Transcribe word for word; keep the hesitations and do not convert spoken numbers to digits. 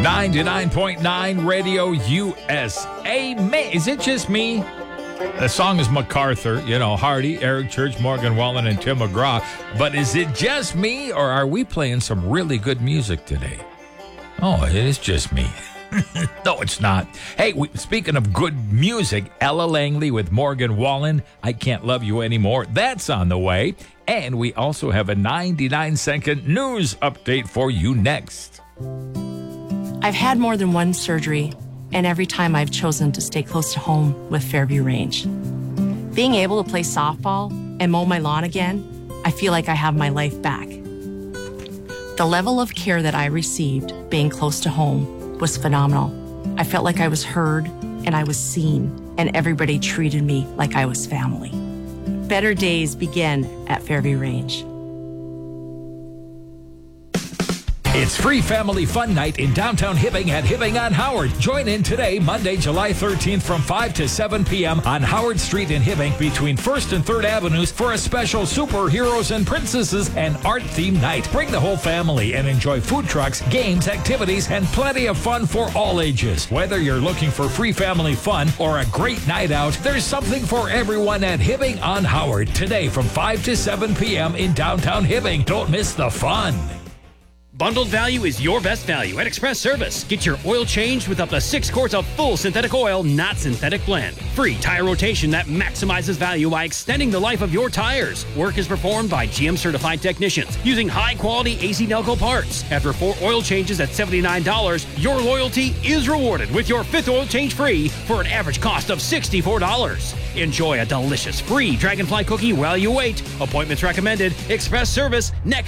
ninety-nine point nine Radio U S A. Man, is it just me? The song is MacArthur, you know, Hardy, Eric Church, Morgan Wallen, and Tim McGraw. But is it just me, or are we playing some really good music today? Oh, it is just me. No, it's not. Hey, we, speaking of good music, Ella Langley with Morgan Wallen, I Can't Love You Anymore. That's on the way. And we also have a ninety-nine second news update for you next. I've had more than one surgery, and every time I've chosen to stay close to home with Fairview Range. Being able to play softball and mow my lawn again, I feel like I have my life back. The level of care that I received being close to home was phenomenal. I felt like I was heard and I was seen, and everybody treated me like I was family. Better days begin at Fairview Range. It's Free Family Fun Night in downtown Hibbing at Hibbing on Howard. Join in today, Monday, July thirteenth from five to seven p.m. on Howard Street in Hibbing between first and third Avenues for a special superheroes and princesses and art-themed night. Bring the whole family and enjoy food trucks, games, activities, and plenty of fun for all ages. Whether you're looking for free family fun or a great night out, there's something for everyone at Hibbing on Howard today from five to seven p.m. in downtown Hibbing. Don't miss the fun. Bundled value is your best value at Express Service. Get your oil changed with up to six quarts of full synthetic oil, not synthetic blend. Free tire rotation that maximizes value by extending the life of your tires. Work is performed by G M certified technicians using high-quality A C Delco parts. After four oil changes at seventy-nine dollars, your loyalty is rewarded with your fifth oil change free for an average cost of sixty-four dollars. Enjoy a delicious free Dragonfly cookie while you wait. Appointments recommended. Express Service next.